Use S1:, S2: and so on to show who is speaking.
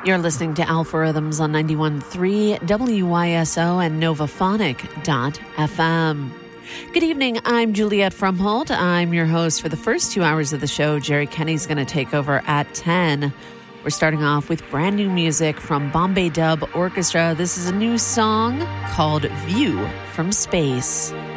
S1: You're listening to Alpha Rhythms on 91.3 WYSO and Novaphonic.fm. Good evening. I'm Juliette Frumholt. I'm your host for the first 2 hours of the show. Jerry Kenny's going to take over at 10. We're starting off with brand new music from Bombay Dub Orchestra. This is a new song called View from Space.